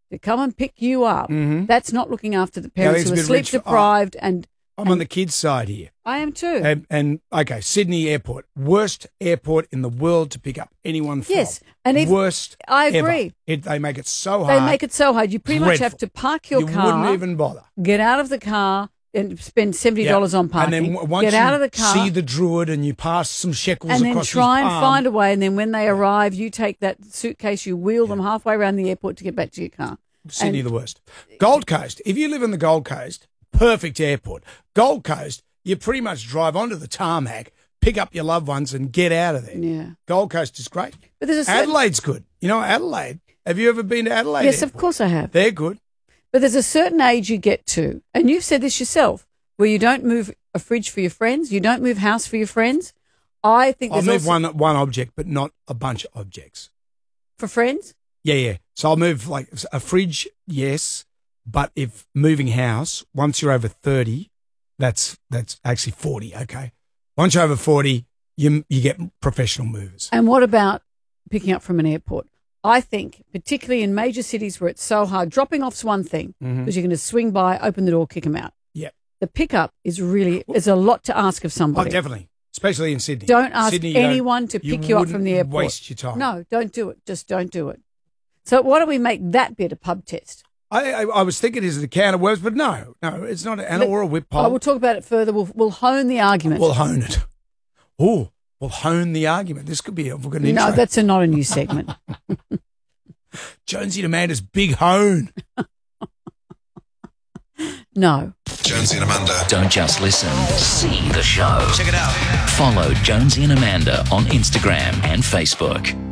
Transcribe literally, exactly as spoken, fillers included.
to come and pick you up, Mhm. that's not looking after the parents it's who a are bit sleep rich for- deprived. and I'm on the kids' side here. I am too. And, and okay, Sydney Airport, worst airport in the world to pick up anyone from. Yes, and if- worst. I ever. agree. It, they make it so They hard. make it so hard. You pretty much have Dreadful. to park your you car. wouldn't even bother. Get out of the car and spend seventy dollars Yeah. on parking. And then w- once Get you out of the car. see the Druid and you pass some shekels and then across try his and palm, find a way. And then when they arrive, you take that suitcase, you wheel them halfway around the airport to get back to your car. Sydney And- the worst. Gold Coast, if you live in the Gold Coast, perfect airport. Gold Coast, you pretty much drive onto the tarmac, pick up your loved ones and get out of there. Yeah. Gold Coast is great. But there's a certain- Adelaide's good. You know Adelaide? Have you ever been to Adelaide? Yes, Airport? of course I have. They're good. But there's a certain age you get to, and you've said this yourself, where you don't move a fridge for your friends, you don't move house for your friends. I think I'll there's move also, one one object, but not a bunch of objects. for friends. Yeah, yeah. So I'll move like a fridge, yes, but if moving house, once you're over thirty, that's that's actually forty. Okay, once you're over forty, you you get professional movers. And what about picking up from an airport? I think, particularly in major cities where it's so hard, dropping off's one thing because Mhm. you're going to swing by, open the door, kick them out. Yeah. The pickup is really is a lot to ask of Oh, somebody. definitely, especially in Sydney. Don't ask Sydney, you don't- anyone to pick you, up from the wouldn't airport. Waste your time. No, don't do it. Just don't do it. So why don't we make that bit a pub test? I, I I was thinking is it a can of worms, but no, no, it's not, an Let- or a whip Oh, pole. we'll talk about it further. We'll, we'll hone the argument. We'll hone it. Oh, we'll hone the argument. This could be a, we're going to no, intro. that's a, not a new segment. Jonesy and Amanda's big hone. No. Jonesy and Amanda. Don't just listen, see the show. Check it out. Follow Jonesy and Amanda on Instagram and Facebook.